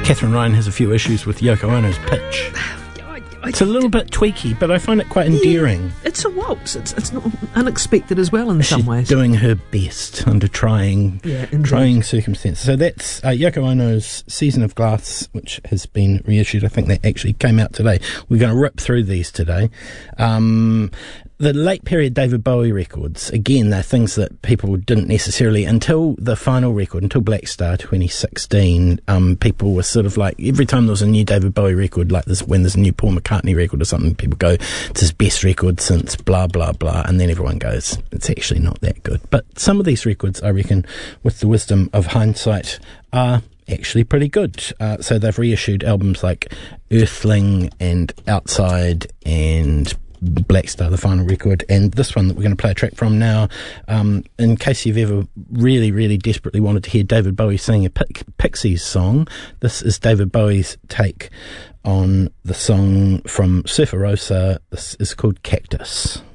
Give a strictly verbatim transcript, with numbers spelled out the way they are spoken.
Catherine Ryan has a few issues with Yoko Ono's pitch. It's a little bit tweaky, but I find it quite endearing. Yeah, it's a waltz. It's it's not unexpected as well in She's some ways. Doing her best under trying, yeah, trying circumstances. So that's uh, Yoko Ono's Season of Glass, which has been reissued. I think that actually came out today. We're going to rip through these today. Um, the late period David Bowie records, again, they're things that people didn't necessarily, until the final record, until Black Star twenty sixteen, um, people were sort of like, every time there was a new David Bowie record, like this, when there's a new Paul McCartney record or something, people go, it's his best record since blah, blah, blah, and then everyone goes, it's actually not that good. But some of these records, I reckon, with the wisdom of hindsight, are actually pretty good. Uh, so they've reissued albums like Earthling and Outside and Black Star, the final record, and this one that we're going to play a track from now. Um, in case you've ever really, really desperately wanted to hear David Bowie sing a Pic- Pixies song, this is David Bowie's take on the song from Surfer Rosa. This is called Cactus.